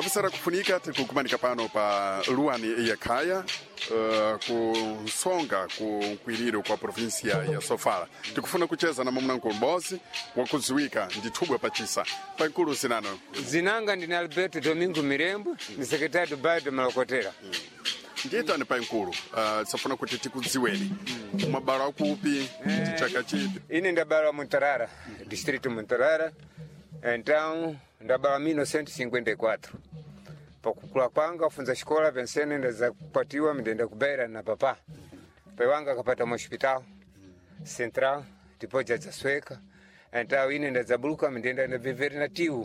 Ofisara kufunika tikukumanika pano pa Luani ya Kaya kusonga kukwiriro kwa provinsia ya Sofala. Tikufuna kucheza na mamuna nkulbozi wakuziwika ndithubwa pachisa. Pa nkulu zinano. Zinanga ndini Alberto Domingo Mirembo, ni sekretari do bairro de Malokotera. Ndieta ni pa nkulu, safuna kuti tikuziweni. Mabara akupi, chaka chipi. Ine ndabara Montarara, distrito Montarara. Então, ndabara 1954. Pakukula kwanga funza shikola pensene ndaza kupatiwa mdenda kubaira na papa. Pewanga kapata hospital central tipoja za sweka. Então ine ndazabuluka mdenda na viveri nativu.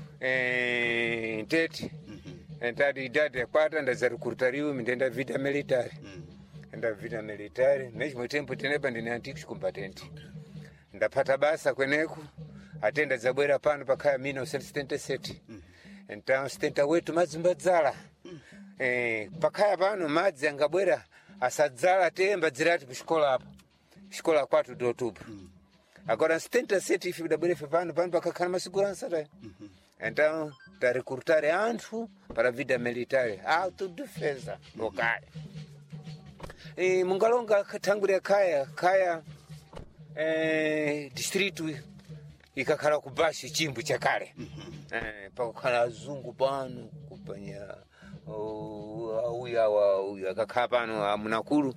Tete. Então idade ya kwata ndazarukurtariwa mdenda vida militari. Nda vida militari, mesmo tempo teneba ndine antiques combatente. Ndapata basa kweneku. Atenda zabwera pano pakaya 1977. Então 78 mazimbadzala. Pakaya pano madzi angabwera asadzala temba dzirati kushikola apa. Shikola 4 de outubro. Agora 77 ifi dabwera pano pakakhala masigurança ta. Então ta recrutar anthu para vida militar, autodefesa local. Mungalonga katangurira kaya distrito ikakhala kubashi chimbu chakale. Pakukhala azungu pano kupanya uya kakhala pano amunakulu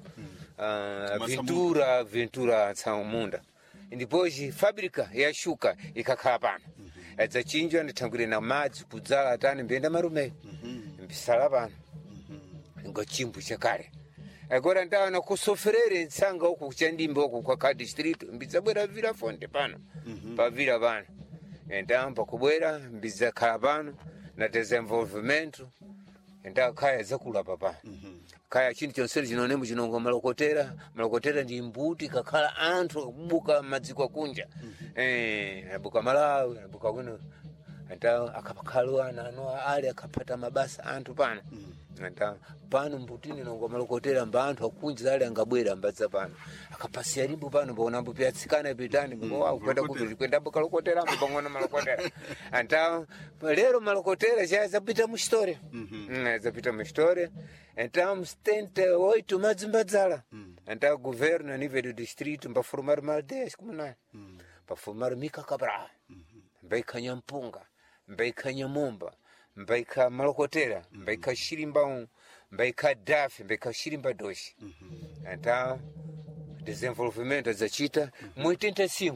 Ventura Tsamunda. Ndipoji fabrika ya shuka ikakhala pano. Adzachinjwa ndithangwire na madzi kudzala atani mbenda marume. Mbisala pano. Ngo chimbu chakale. Agora ndawana kusoferere nsanga uku kuchandimba uku kwa distrito mbizabwera vira fonte pano. Pa vira pano. Então pakubwera mbizakhala pano na desenvolvimento. Então kaya zakula papa. Kaya chinthu chonse chinonembo chinongo malokotera ndi mbuti kakhala anthu kubuka madziko kunja. Abuka Malawi, abuka kuno. Então akapakhalwa ano ali akapata mabasa anthu pano. Então pano mbutini nongo malokotera mba anthu akunja ali angabwera mbadza pano. Akapasiya limbo pano bona mbupi atsikana pitani ngo kwenda kuti kwenda bukalokotera mbongona malokotera. Então lero malokotera zapita mu história. Zapita mu história. Então 78 madzimbadzala. Então governo a nível do distrito para formar uma aldeia comunal. Para formar Mica Cabral. Mbaika Nyampunga, Mbaika Nyamomba, Mbaika Malokotera, Mbaika Shirimbão, Mbaika Dafe, Mbaika Shirimba Doshi. Então, desenvolvimento da Chita, 85.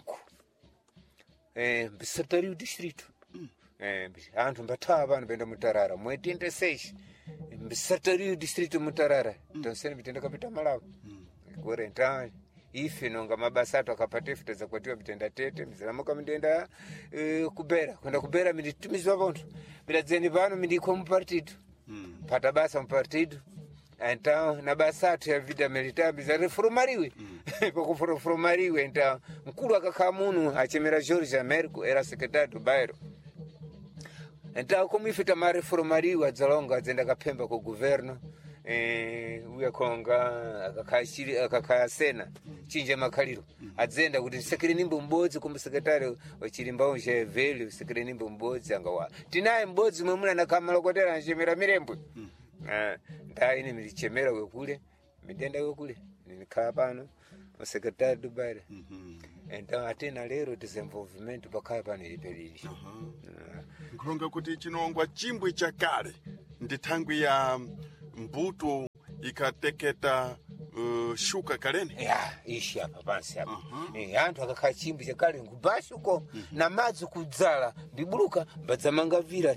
Secretaria do distrito. Anto Mbatava, no Benda Mutarara, 86. Secretaria do distrito Mutarara. Então, sempre tem a capital Malawi. Agora, então, ife nonga mabasa akapata futa za kwatiwa bitenda tete mizalamuka mindenda kubera kwenda kubera militumizwa vantu biladzeni vano mindiko mu partido pata basa mu partido então na basa ya vida militar biza reformariwe reformariwe então mkulu akakha muno achemera Jorge Américo era secretário do bairro. Então como ife ta reformariwe adzalonga adzenda kapemba ku governo uya konga akakaya sena chinja makaliro adzenda kuti sekere nimbo mbodzi kumbe sekretari wachilimbawo cha velho sekere nimbo mbodzi angawa tinaye mbodzi mwemuna na kamalokotera nchemera mirembo nda ine milichemera wekule midenda wekule nikhala pano mu sekretari do bairro. Então atena lero desenvolvimento pakaya pano ilipelili. Nkulonga kuti chinongwa chimbwe chakale ndithangwi ya mbuto ikateketa shuka kalene ishi apa pansi apa anthu akakhala chimbu chakale ngubashi uko na madzi kudzala ndibuluka mbadzamanga vira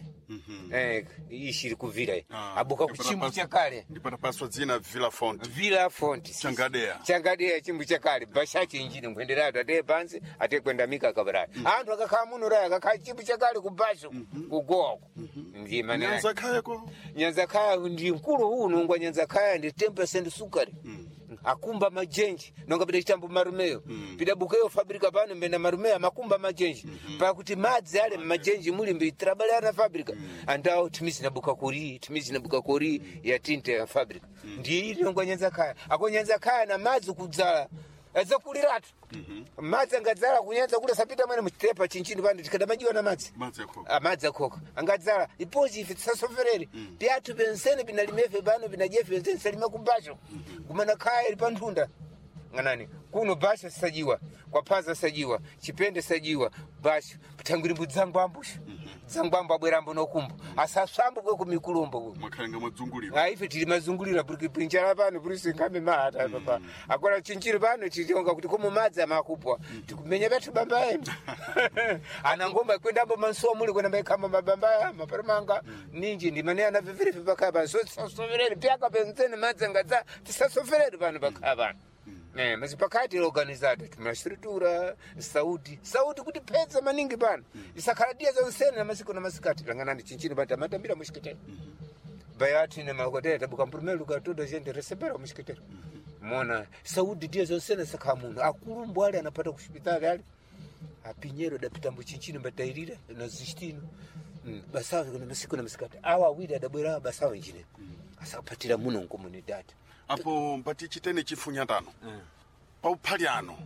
ishi likuvira abuka kuchimbu chakale ndipatapaswa dzina Villa Fonte changadea chimbu chakale bashachi injini mwenderado ate pansi ate kwenda Mica Cabral anthu akakhala muno raya akakhala chimbu chakale kubashi kugoko ndima Nyanza Kaya ndi mkulu uno ngwa Nyanza Kaya ndi 10% sukari. Akumba majenji nonga bida chitambo marumeo bidabukeyo fabrika pano mbenda marumeo makumba majenji pa kuti madzi ale majenji muli mbi trabalhar na fabrika andao timizi nabuka kori ya tinte ya fabrika ndi nonga Nyanza Kaya ako Nyanza Kaya na madzi kudzala azakuliratu madzi angadzala kunyanza kule sapita mwene muchitepa chinchini pano tikadamajiwa na madzi madzi akhoka angadzala ipochi ife tisasoferere pyathu pensene pinalimefe pano pinajefe pensene salima kumbasho kumana khaya ili panthunda ng'anani kuno basho sajiwa kwa paza sajiwa chipende sajiwa basho tangwiri mbudzangu ambusha dzangwamba abwerambo nokumbo asasambo kwe kumikulumbo mwakhanga madzungulira ife tili mazungulira porque pinjala pano pulisi ngambe mata papa agora chinchiri pano chitonga kuti komo madzi amakupwa tikumenya bathu bambaye anangomba kwendambo manso muli kwenda maikamba mabambaya maparamanga ninji ndi mane ana viviri pakaba so soferere pyaka pensene madzi ngadza tisasoferere pano pakaba mas pakati organizado tuma estrutura saúde kuti pesa maningi pano isakaladia za nsene na masiku na masikati langana chinchini bata matambira mushikitero bayati na makotea tabuka primeiro lugar toda a gente recebera o mushikitero mona saúde dia za nsene sakamuno akulumbu ali anapata kushipitali ali apinheiro da pitambo chinchini batairira na zistino basawa na masiku na masikati awa wida dabwera basawa njine asapatira muno comunidade apo mpati chitene chifunyatano pauphaliano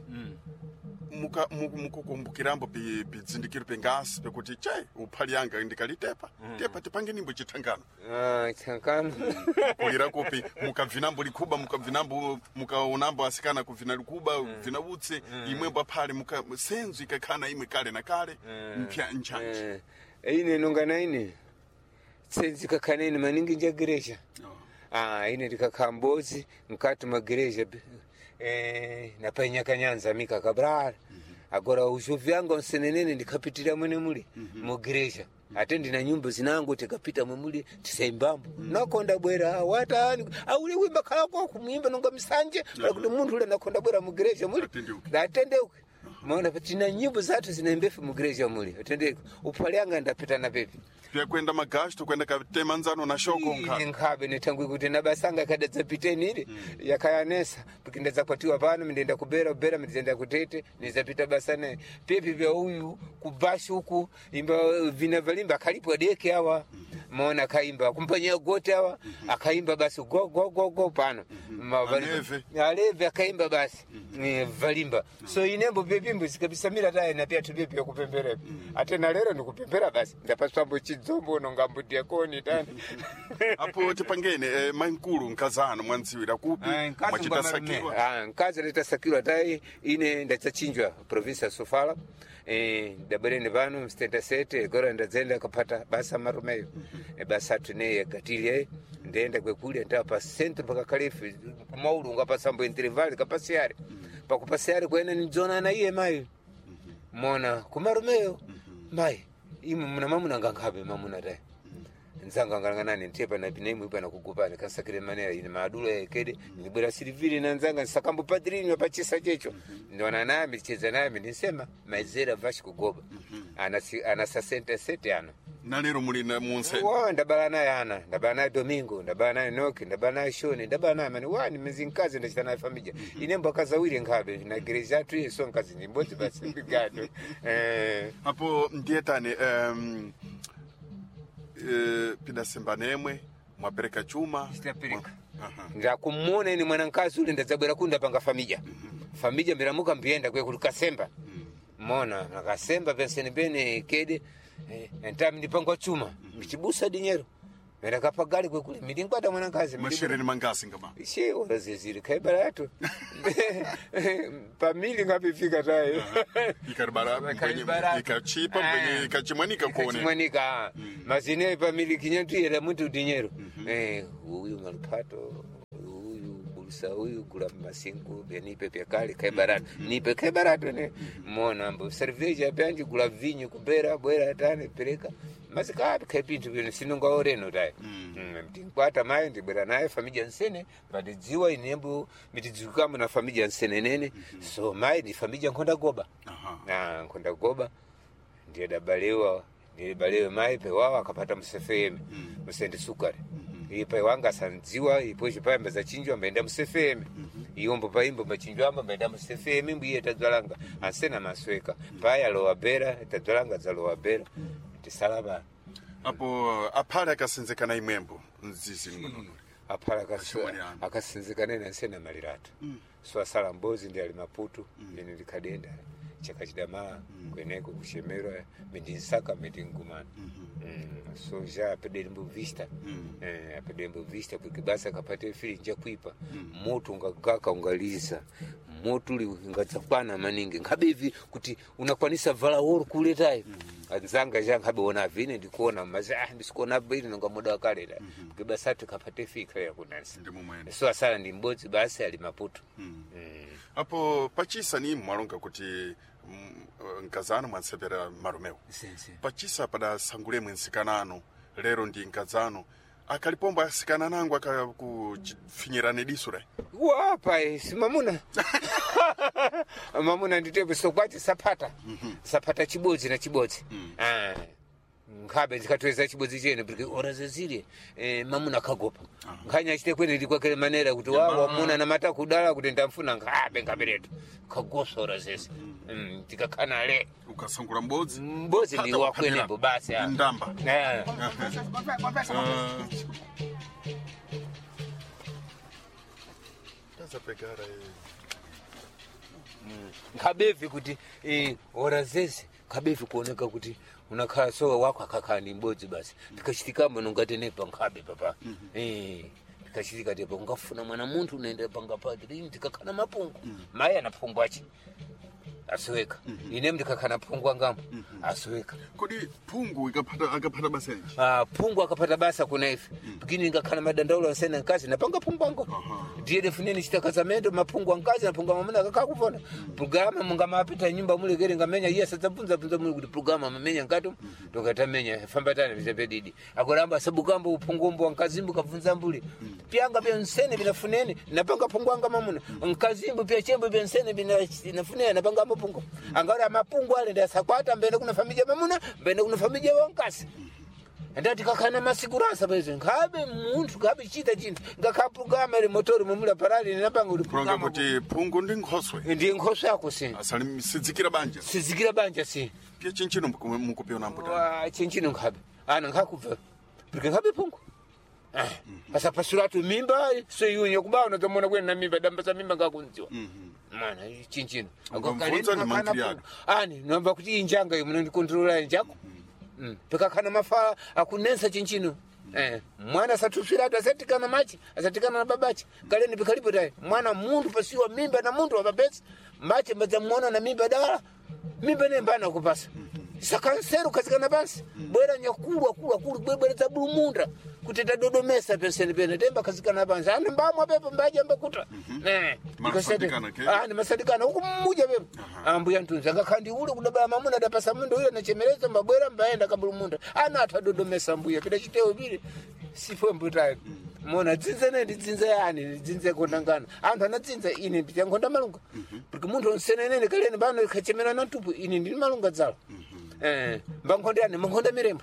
mukukumbukirambo pidzindikiro pengasi pekuti uphali yanga ndikalitepa tepa tipange nimbo chithangano chithangano kulira kupi mukabvinambo likuba mukabvinambo mukaonambo asikana kuvina likuba vina utse imwembo aphali senzo ikakhana imwe kale na kale mpya nchanje ine nongana ine senzo ikakhana ine maningi njageresha ine ndikakhambozi mkati magereja na panyakanyanja mika Cabral agora ujuvi yangu nsenenene ndikapitira mwene muli mugereja ate ndina nyumba zinango tikapita mwemuli tisaimbambo nakonda bwera watani auli wimba kala kwa kumwimba nonga misanje kuti munthu ule nakonda bwera mugereja muli atendeuke maana patina nyimbo zatu zinaimbefu mugereja muli atendeuke upalianga ndapita na pepe pia kwenda magasto kwenda katema nzano na shoko nkabe netangu kuti nabasanga kadadza piteni ile yakayanesa pikindeza kwatiwa pano ndenda kubera ndenda kutete nizapita basane pepe vya huyu kubashi huku imba vina valimba kalipo deke hawa maona kaimba kumpanya gote hawa akaimba basi go pano aleve akaimba basi ni valimba so inembo pepe mbuzi kabisa mira taye na pia tubepe ya kupembera atena lero nikupembera basi ndapaswa mbochi zombo nongambuti yakoni tani apo tipangene mankulu nkazano mwanziwira kupi mwachitasakirwa nkazi litasakirwa tai ine ndachinjwa province ya Sofala dabere vano mstenda sete gora ndazenda kapata basa marumeyo basa tune gatilie ndenda kwekulia ndapa centro paka kalefi kumaulu ngapasambo intervali kapasiare pakupasiare kwene nzona na iye mai mona kumarumeyo mai imu muna mamuna nganghabe mamuna dai nzanga nganganani ntepa na pinemu ipa na kukupana kasakire manera ine maadula ekede nibura silivili na nzanga sakambo padrini wapachisa checho ndona nami cheza nami nisema maizera vashi kugoba ana sasente sete ana na lero muli na munse ndabana naye Domingo ndabana naye Noki ndabana naye Shoni ndabana naye mani wani mezinkazi ndachita naye familia inembo kazawiri ngabe na gereja tu yeso nkazi nimboti basi mbigado hapo ndietane pida semba nemwe mwapereka chuma ndakumona ni mwanankazi ule ndazabwera kunda panga familia miramuka mbienda kwe kulikasemba mona nakasemba penseni bene kede entami ndipangwa chuma michibusa dinyero mera kapagali kwe kule milingwada mwanankazi mashireni mangasi ngaba she oraziziri kaibarato famili ngapifika tayo ikaribara ikachipa mwenye ikachimwanika kuone ikachimwanika mazine famili kinyantu yela mtu dinyero huyu malupato huyu kula masingu benipe pia kali kaibarato nipe kaibarato ne mona mbo cerveja banji kula vinyo kubera bwera tane peleka masika kapintu bino sinonga oreno dai mtinkwata mai ndibera naye familia nsene badiziwa inembo mitidzukamo na familia nsene nene so mai ni familia nkonda goba na nkonda goba ndiye dabalewa mai pe wao akapata msefeme msende sukari ipa wanga sanziwa ipoje pamba za chinjwa mbenda msefeme iombo paimbo machinjwa mbenda msefeme mbiye tadzalanga asena masweka paya lowa bera tadzalanga za lowa bera tisalaba apo apara kasenzekana imwembo nzizi mnono aphala akasinzikane nansena maliratu so asala mbozi ndi ali Maputo ine ndikadenda chaka chidamala kweneko kushemera mendinsaka medingumana so já pedembo vista pedembo vista porque basa kapate fili nja kuipa moto ungakaka ungaliza moto uli ungatsakwana maningi ngabe hivi kuti unakwanisa vala woro kuletayo anzanga ja ngabe ona vine ndikuona mazi ndisikuona bili nanga muda wakale da porque basa tukapate fika ya kunansi so asala ndi mbodzi basi ali Maputo apo pachisa ni mwalonga kuti nkazano mwansepera marumeo pachisa pada sangule mwensikanano lero ndi nkazano akalipomba asikana nangu akakufinyirane disure wapa simamuna mamuna nditepe sokwachi sapata chibodzi na chibodzi ngabe ndikatweza chibodzi chene porque ora zezile mamuna kagopa nganya chite kwene ndikwakele manera kuti wawa muna na mata kudala kuti ndamfuna ngabe ngaberetu kagosa ora zeze tikakana le ukasangula mbodzi ndi wakwenembo basi ndamba tazapegara kabevi kuti ora zeze kabevi kuoneka kuti unakhala so wako akakhala ni mbodzi basi tikachitikamba nongatenepa nkhabe papa tikachitika tepa ungafuna mwana munthu unaenda panga padri tikakhala mapungu mayi anapungu achi asweka ine ndikakhala pungu angambo asweka kodi pungu akapata basa yanji pungu akapata basa kuna ife bikini ingakhala madandaulo ansena nkazi napanga pungu ango ndiye defuneni chitakazamendo mapungu ankazi napunga mamuna akakakuvona programa mungamapita nyumba mule gere ngamenya iye sadzabvunza mule kuti programa mamenya ngato tokatamenya fambatana vitapedidi akoramba sabukambo upungumbo ankazimbu kavunza mbuli pyanga pya nsene binafuneni napanga pungu anga mamuna nkazimbu pya chembo pya nsene binafuneni napanga mapungu angara mapungu ale ndasakwata mbene kuna familia mamuna mbene kuna familia wankasi ndati kakana masiguransa beze ngabe muntu ngabe chita chintu ngakapugama ile motori mumula parali napanga uli programa kuti pungu ndi nkhoswe yako si asali sizikira banja si pye chinchino mukupiona mbuta chinchino ngabe ngakubva porque ngabe pungu asa pasuratu mimba so yunye kubaona tomona kwena mimba damba za mimba ngakunziwa mana chinchino nomba kuti injanga imwe ndikontrola njako pikakana mafala akunensa chinchino mwana satupsiratu asatikana machi asatikana na babachi kaleni pikalipo dai mwana mundu pasiwa mimba na mundu wababesi machi mbazamuona na mimba dala mimba nembana kupasa sakanseru kasikana basi bwera nyakulu bwera tabulu munda kuteta dodomesa penseni pene temba kasikana basi ane mbamwa pepe mbaje mbakuta ni masadikana huku mmuja pepe ambuya ntunza ngakhandi ule kudabala mamuna dapasa mundo ule nachemeleza mbabwera mbaenda kabulu munda ana atadodomesa mbuya pita chiteo vile sifwe mbutayo mona dzinze yani dzinze kondangana anthu anadzinza ine ndichangonda malunga porque munthu onsenenene kaleni bano kachemera na tupu ine ndili malunga dzalo mbangonde ane mangonda mirembo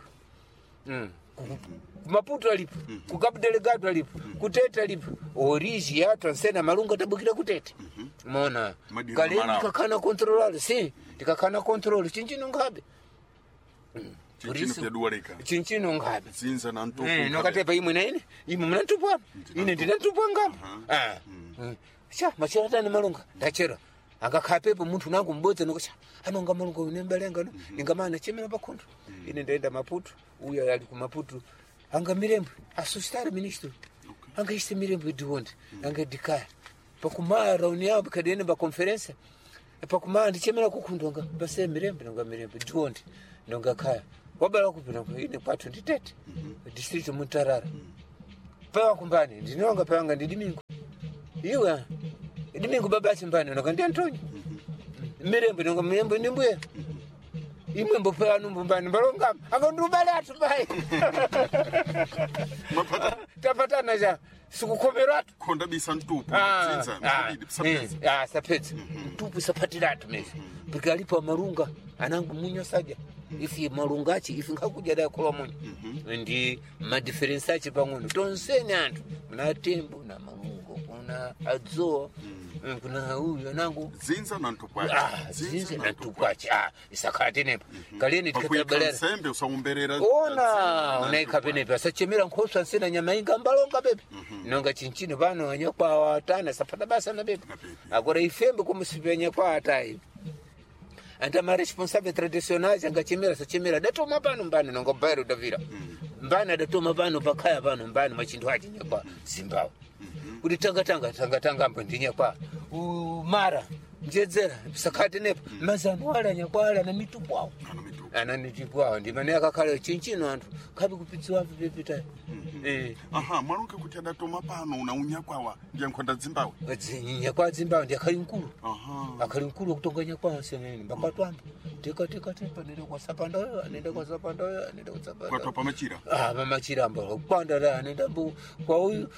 Maputo alipo ku Cabo Delgado alipo kuteta alipo origi yatu ansena malunga tabukira kutete mona kaleni kakana controlale si tikakana control chinchino ngabe chinchino pya duwareka chinchino ngabe zinza na ntupu nokatepa imwe na ine mnantupu ine ndinantupu ngabe machera tani malunga ndachera akakhapepo munthu nangu mbodza nokucha anonga malunga unembalenga no ingamana chemera pakhondo ine ndaenda Maputo uya ali ku Maputo anga mirembo assustare ministro anga iste mirembo diwonde anga dikaya pakumara rauni yabo kadene ba conference pakumara ndichemera kukundonga base mirembo nanga mirembo diwonde ndonga kaya wabala kupina ine kwathu nditete district Mutarara pa kumbani ndinonga panga ndidimingo iwe ndimingo baba chimbani nakandi Antonio mirembo nanga mirembo ndimbuye imwe mbopera numbani balonga akandubale atubai tapatana ja sikukomeratu konda bisa ntupu sapetse tupu sapatiratu mezi porque alipo marunga anangu munyo saja ifi marungachi ifi ngakuja da kola munyo ndi ma difference achi pang'ono tonsene anthu muna tembo na marungo kuna adzo kuna huyu nangu zinza na ntupwachi zinza na ntupwachi isakati nepa kaleni tikatabalera sembe usaumberera ona unaika penepa asachemera nkhosa nsina nyama inga mbalonga bebe nonga chinchini pano anyakwa watana sapata basa na bebe agora ifembe kumusipenya kwa atai anta ma responsável tradicionais angachemera sachemera datoma pano mbani nonga bairo davira mbani datoma pano pakaya pano mbani machindu aje nyakwa Zimbabwe kuti tanga mbo ndinyakwa mara njedzera sakati nepa mazano ala nyakwala na mitupwawo ananitipwawo ndimane akakhala chinchino anthu khapi kupitsiwa pepita mwaronke kuti adatoma pano unaunyakwawa ndiye nkhonda Zimbabwe nyakwa Zimbabwe ndi akhali mkulu kutonga nyakwa senene mbakatwamba teka nenda kwa sapanda anenda kwa sapanda kwa pamachira pamachira mbo kwanda la anenda kwa huyu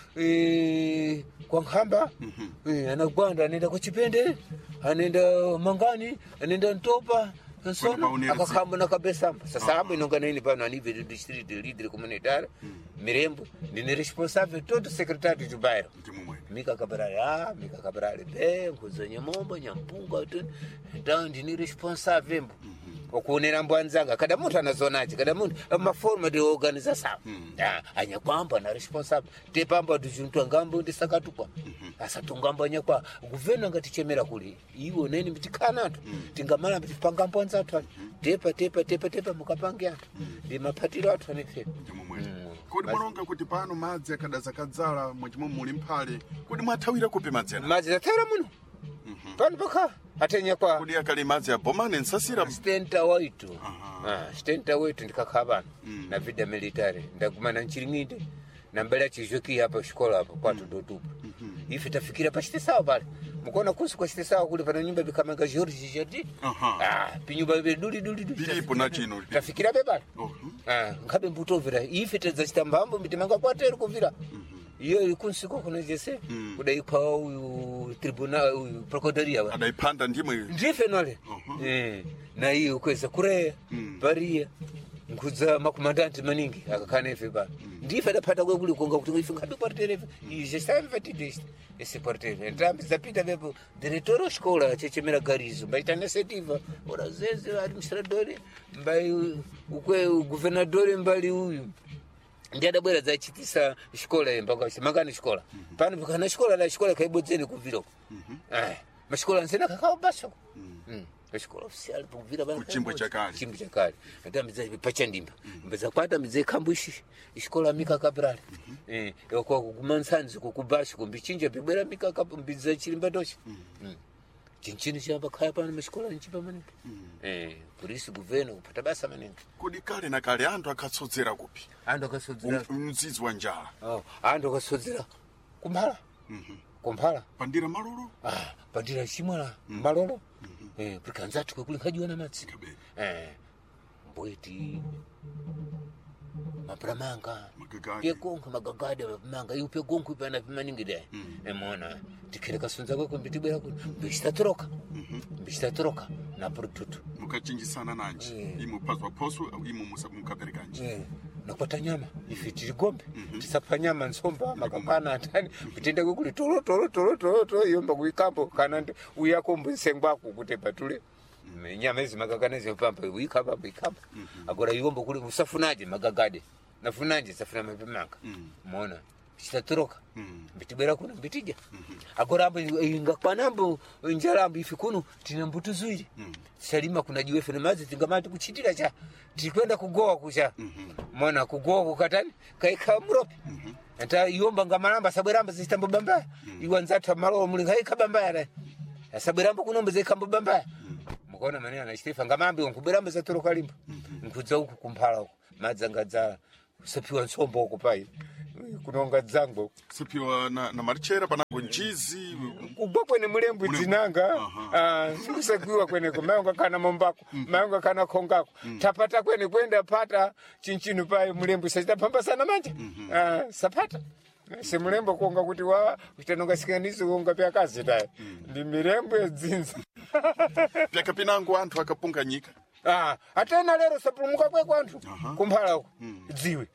kwa Nkhamba anakwanda anenda kwa Chipende anenda Mangani anenda Ntopa nsona akakhamba na kabesa sasa hapo inonga nini pano anive district leader communitário Mirembo ndine responsável todo secretário de bairro Mika Cabral kuzanya mombo nyampunga então ndine responsável okuonera mbwanzanga kada muntu anazonaje kada muntu uma forma de organização anyakwamba na responsável tepamba dujuntu ngambo ndisakatukwa asatungamba nyakwa guvena ngatichemera kuli iwo neni mitikana tu tingamala mitipanga mbwanza tu tepa mukapangia tu ndi mapatiro atu anefe kodi mwaronga kuti pano madzi akadaza kadzala mwachimo muli mphale kodi mwathawira kupi madzi athawira muno pano pakha atenya kwa kodi akali madzi abomane nsasira stenta waitu ndikakhabana na vida military ndagumana nchiringinde na mbele chijoki hapa shikola hapa kwa tudotupa ife tafikira pa chitesawa pale mukona kusi kwa chitesawa kule pana nyumba bikamanga George Jadi pinyumba beduli bilipo na chino tafikira bebale ngabe mbutovira ife tezachita mbambo mitimanga kwatero kuvira iyo ikunsiko kuna jese kudai kwa uyu tribunal uyu procuradoria adaipanda ndife nole na hiyo kweza kure baria nkudza makomandanti maningi akakana ife ba ndife adapata kwekuli konga kuti ife ngabe portere ije samvetidist ese portere ndambi zapita bebo direttore scola chechemera garizo baita initiative ora zeze administradore mbai ukwe governador mbali uyu ndiadabwera zachitisa shikola mpaka Mangani shikola pano pakana shikola kaibodzeni kuvira mashikola nsena kakao basa shikola official kuvira bana chimbo chakali ndambiza pachandimba mbaza kwata mize kambushi shikola Mika Cabral kwa kumansanzi kukubashi kumbichinja bibera Mika kambiza chilimba doshi chinchini chapa khaya pano mashikola nchipa manenge polisi guvena kupata basa manenge kodi kale na kale antu akatsodzera kupi mzizi wa njala antu akatsodzera kumphala pandira malolo pandira chimwala malolo prikanzatu kwekuli nkhajiwa na madzi mbweti mapramanga yekonka magagada manga yupe gonku pana maningi dai emona tikireka sunza kweko mbitibwera kuti mbishtatoroka na produto mukachinjisana nanji imupazwa posu au mukaperekanji nakwata nyama ifitiri gombe tisapha nyama nsomba makapana atani bitenda kwekuli toro yomba kuikambo kana uyako mbisengwako kuti patule nyama ezi magaganezi pampa uikamba agora yomba kuli usafunaje magagade nafunaje safuna mapemanga muona chitatoroka mbitibera kuna mbitija agora ambo ingakwanambo njalambo ifikuno tina mbutu zuiri salima kuna jiwefe na mazi tingamati kuchitira cha tikwenda kugoa kucha muona kugoa kukatani kaika mropi ata yomba ngamalamba sabweramba zitambo bamba iwanzata malo mulinga ikabamba sabweramba kunombe zikambo bamba mukona manena na Stefan ngamambi nkubweramba zatoroka limba nkudza uku kumphala uku madzangadzala kusapiwa nsombo uku pai kunonga dzango kusapiwa na marichera panango nchizi kubwa kwene mulembu dzinanga sikusapiwa kwene kumayonga kana mombako mayonga kana kongako tapata kwene kwenda pata chinchinu pai mulembu sachitapamba sana manja sapata semulembo kuonga kuti kutanonga sikanizi kuonga pya kazi tayo ndi mirembo yedzinza pyakapinango anthu akapunga nyika atena lero sapulumuka kweko anthu kumphala uko dziwe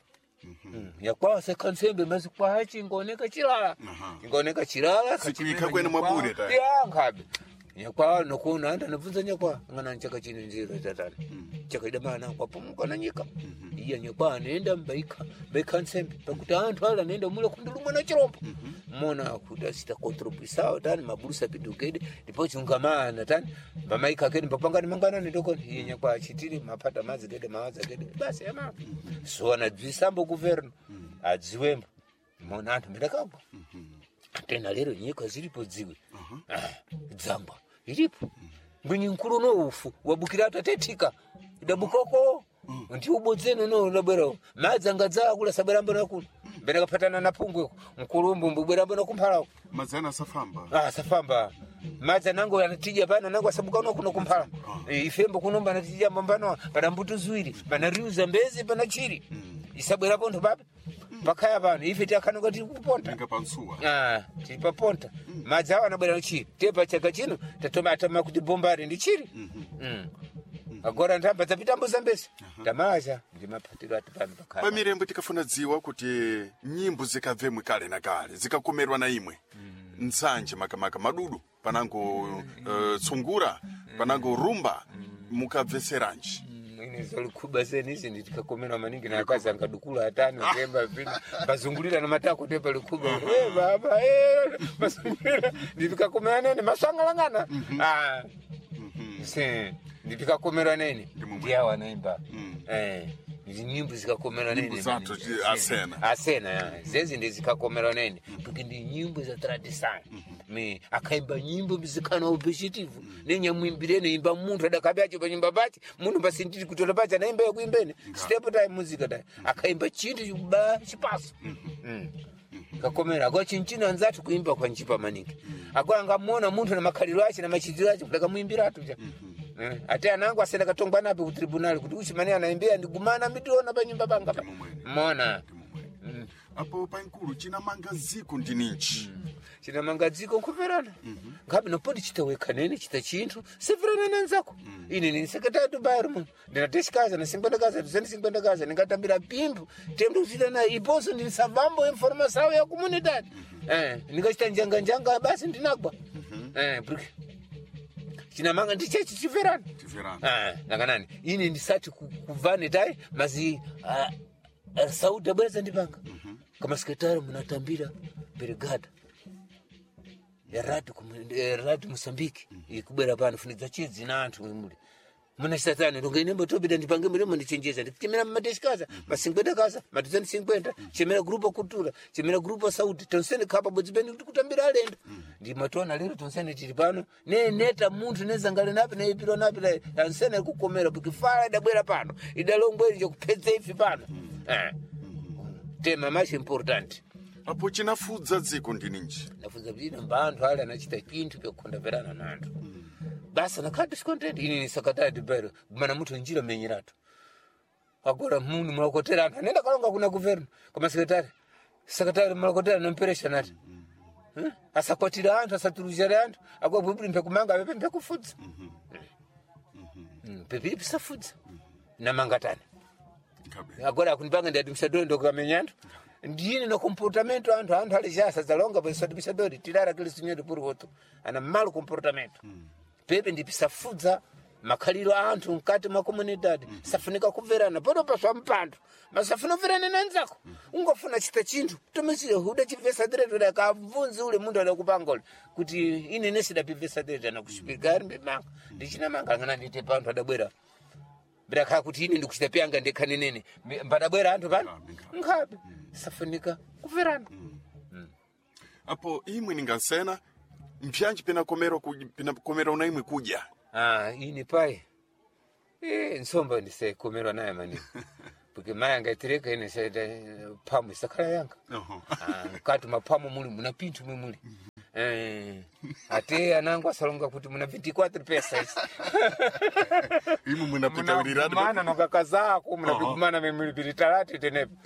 Yakwa sekansembe mazi kwa hachi ingoneka chilala. Ingoneka chilala Sikuika kwene mwabure ta. Ya ngabe. Yakwa nokuona anda nafunza nyakwa ngana nchaka chini nziro tatani. Chaka idamana kwa pumuka na nyika. Iya nyakwa nenda baika nsembe. Pakuta antu hala nenda mule kundulumwa na chirombo. Mona kuda sita kontribusao tani maburusa pidukede. Ndipo chungamana tani. Mamaika kedi mpapangani mangana nidoko. Iya nyakwa chitiri mapata mazi kede mawaza kede. Basi ya maa. So anadzisambo guverno. Adziwembo. Mona antu midakabu. Tena lero nyika zilipo dziwe. Dzamba. Ilipo. Mbinyi nkuru no ufu. Wabukirata tetika. Idabukoko. Nti ubodzeno no labero. Madza ngadza kula saberamba nakula. Bena kapatana na pungwe. Nkulumbu mbweramba nakumphala. Mazana safamba. Safamba. Madza nango yanatija bana nango asabuka no kuno kumphala. Ifembo kunomba natija mbambano pana mbuto zwiri. Pana riuza mbezi pana chiri. Isabwera ponto baba. Pakaya bana ife takanoka tiri kuponta. Nga pansuwa. Tiri paponta. Madza wana bwera chiri. Tepa chaka chino tatoma atama kuti bombari ndi chiri. Agora ndamba tapitambo zambesi. Tamaza ndimapatiro atipano pakaya. Pamirembo tikafuna dziwa kuti nyimbo zikabvemwe kale na kale zikakomerwa na imwe. Nsanje makamaka madudu panango tsungura panango rumba mukabveseranji. Inezali kuba zenizi ndikakomera maningi na akazi angadukula atano ngemba vina bazungulira na matako tepa likuba baba bazungulira ndikakomera nene masangalangana ndikakomera nene ndiya wanaimba nyimbo zikakomera nene zato asena zezi ndizikakomera nene porque ndi nyimbo za tradição akaimba nyimbo mizikana obesitivu nenya mwimbirene imba muntu adakabacho pa nyimba bachi muntu pasindiri kutola bacha naimba yakuimbene step time muzika dai akaimba chintu ba chipaso kakomera kwa chinchina anzatu kuimba kwa nchipa maningi akwa ngamuona muntu na makhaliro ache na machitiro ache kutaka muimbira atuja ate anangu asenda katongwa nape ku tribunal kuti uchimani anaimbea ndigumana mitiona pa nyimba panga pa mona apo pankulu china mangaziko ndininchi china mangaziko nkuverana ngabe nopodi chitaweka nene chita chintu severana nanzako ini ni sekretari bayaro mun ndinateshikaza na 50 kaza ningatambira pimbu tendo zile na iposo ndi savambo informação ya comunidade ningachita njanga basi ndinagwa porque china manga ndichechi chiverana nakanani ini ndisati kuvane tai mazi sauda bweza ndipanga kama sekretari mnatambira brigada ya radu Mosambiki ikubera pano funiza chizi na antu muli muna satani ndongenembo tobida ndipange mulimo ndichenjeza ndikimira madeshikaza masingwenda kaza matuzani singwenda chemera grupo kultura chemera grupo saudi tonsene kapa bodzibeni kuti kutambira alendo ndi matona lero tonsene tiri pano neta muntu nezangale napi na ipiro napi na ansene kukomera bukifala idabwera pano idalongweri chokupedza ifi pano tema mais importante apo chinafudza dziko ndininji nafudza bino mbantu ali anachita chintu chokondaverana nantu basa nakati sikontenti ini ni sakatadi bero mana mutu njira menyirato agora munhu mulokotera antu nenda kalonga kuna guverno koma sekretari mulokotera nomperesha nati asakwatira antu asaturuzira antu agwa bwibuli mpekumanga apepe mpekufudza pepe pisafudza namangatana agora akunipanga ndi administrador ndokamenya ndine no comportamento antu alijasa zalonga bwe administrador tilara kile sinyo por outro ana malo comportamento pepe ndipisafudza makhaliro antu mkati mwa comunidade safunika kuverana podo paswa mpando masafuna verana nanzako ungofuna chita chintu tomesire huda chivesa direto da kavunzi ule mundu ala kupangole kuti ine nesida pivesa direto na kushipigari mbemanga ndichina manga ngana ndite pantu adabwera braka kuti ine ndikuchita pyanga ndekhane nene mbadabwera antu pano ngabe safunika kuverana apo imwe ningasena mpyanji pena komero una imwe kuja ini pai nsomba ndise komero naye mani porque maya ngaitireka ine saida pamu isakala yanga kati mapamu muli muna pintu muli ate anangu asalonga kuti muna 24 pesos imu muna pitawirado mana nokakazako muna bikumana memuli bilitarati tenepo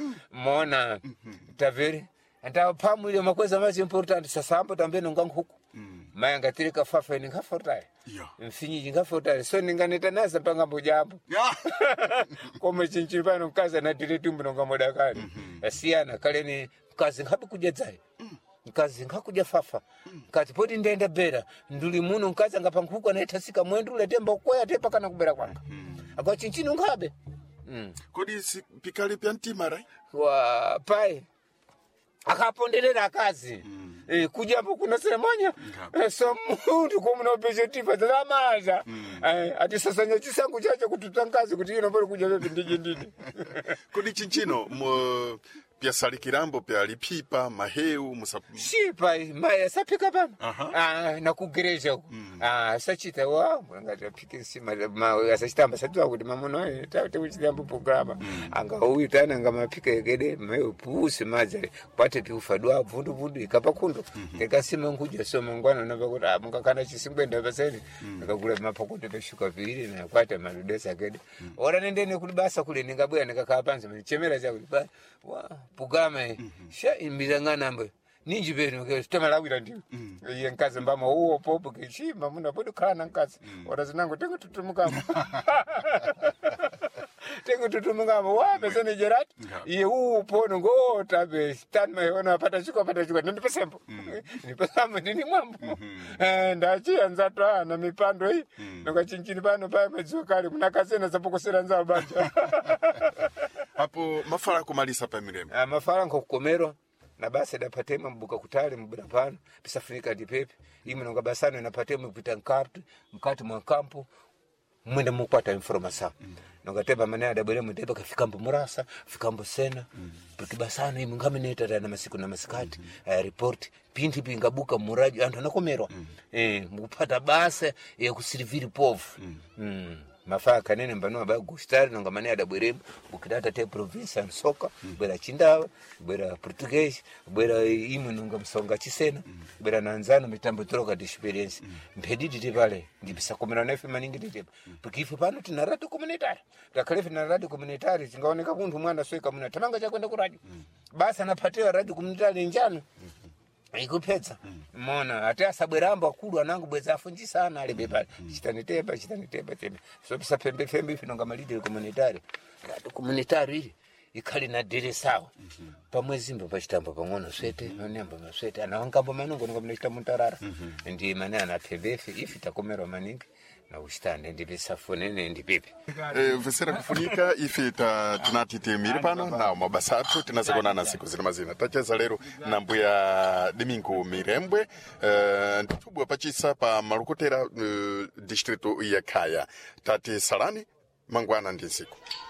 mona taveri anta pamu ile makweza mazi important sasamba tambe nonga huku maya ngatirika fafa ini ngafotari Yeah. mfinyi ngafotari so ninganeta nasa panga mbojambo Yeah. koma chinchiri pano mkazi anatire tumbu nongamoda kale asiyana kale ni mkazi ngapi kuja dzai mkazi ngakuja fafa mkazi poti ndenda bera nduli muno mkazi angapanguka nayetasika mwendu letemba koya tepa kana kubera kwanga akwa chinchini ngabe Kodi pikali pya ntima rai? wa pai akaponderera akazi kujambo kuna seremonya so muntu kumuna objective dzamaza ati sasanya chisangu chacho kututangaze kuti ino kuja pepe ndije Kodi chinchino pya salikirambo pya lipipa maheu shipa maya sapika pano na kugereja sachita wa ngati pike sima asachitamba satwa kuti mamono tate uchidambo programa anga uitana ngama pika yegede mayo pusi mazare kwate tiufadwa vundu ikapa kundo tekasima nguja so mangwana na bakuti mungakana chisingwenda paseni ngakula mapakuti peshuka vili na kwate maludesa gede ora nendene kuli basa kule ningabwera nikakapa panza chemera cha kuli wa programa sha imbizanga nambe ninji beno ke temalawira ndiyo iye nkazi mbama uwo popo kishima muna bodo kana nkazi ora zinango tengo tutumukama tengo tutumukama wa pesene jerati iye uwo pono ngo tabe stand my ona pata chiko ndi pesempo ni pesamo nini mwambo ndachi anzatwa na mipando hii noka chinchini pano pa medzo kali munakasena sapokosera nzao banja hapo mafala kumalisa pa mirembe mafala ngokukomero na basi dapatema mbuka kutale mbura pano pisafunika dipepe imi nonga basano napatema kupita mkati mwa kampo mwende mukwata informasa nonga teba manea dabere mwendeba kafikambo murasa fikambo sena pikibasano imi ngameneta na masiku na masikati report pinti pingabuka muraji antu anakomerwa mukupata basa ya kusiriviri povu mafaa kanene mbano aba gustari nonga manea dabweremu ukidata te province and soka bwera chindawa bwera portuguese bwera imu nonga msonga chisena bwera nanzano mitambo troka de experience mpedidi te pale ndibisa komera na fema ningi te porque ife pano tina radio communitary takalefe na radio communitary zingaoneka kuntu mwana sweka muna tamanga cha kwenda ku radio basa napatewa radio communitary njano ikupedza mona ati asabweramba akulu anangu bweza afunji sana ale bebali chitaniteba tebe so bisa pembe finonga malide communitary ili ikali na dire sawa pamwezi mbo pachitambo pang'ono swete nonemba maswete anawangambo manungo ngo mnachita muntarara ndi mane ana pebefe ifi takomero maningi na ustane ndi bisafonene ndi pipi vesera kufunika ife tinati temiri pano na mabasatu tinazakonana siku zina mazina tacheza lero na mbuya Domingo Mirembwe nditubwa pachisa pa Malukotera distrito ya Kaya tati salani mangwana ndi siku